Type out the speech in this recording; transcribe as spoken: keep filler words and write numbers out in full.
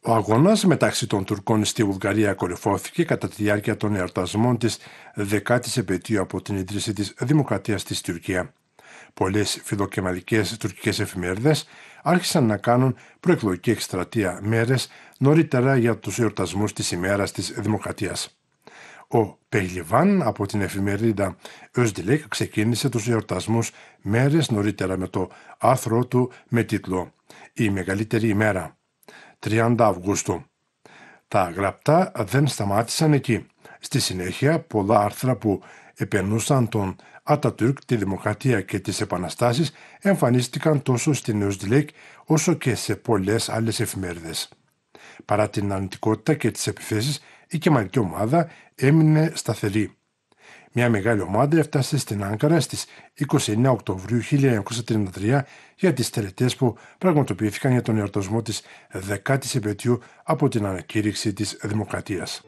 Ο αγώνας μεταξύ των Τουρκών στη Βουλγαρία κορυφώθηκε κατά τη διάρκεια των εορτασμών της δεκάτης επετείου από την ίδρυση της Δημοκρατίας της Τουρκία. Πολλές φιλοκεμαλικές τουρκικές εφημερίδες άρχισαν να κάνουν προεκλογική εκστρατεία μέρες νωρίτερα για τους εορτασμούς της ημέρας της Δημοκρατίας. Ο Πεχλιβάν από την εφημερίδα Özdilik ξεκίνησε τους εορτασμούς μέρες νωρίτερα με το άρθρο του με τίτλο «Η μεγαλύτερη ημέρα», τριάντα Αυγούστου. Τα γραπτά δεν σταμάτησαν εκεί. Στη συνέχεια, πολλά άρθρα που επενούσαν τον Ατατουρκ, τη δημοκρατία και τις επαναστάσεις εμφανίστηκαν τόσο στην Özdilik όσο και σε πολλές άλλες εφημερίδες. Παρά την αρνητικότητα και τις επιθέσεις, η κεμαλική ομάδα έμεινε σταθερή. Μια μεγάλη ομάδα έφτασε στην Άγκαρα στις είκοσι εννέα Οκτωβρίου χίλια εννιακόσια τριάντα τρία για τις τελετές που πραγματοποιήθηκαν για τον εορτασμό της δεκάτης επετείου από την ανακήρυξη της Δημοκρατίας.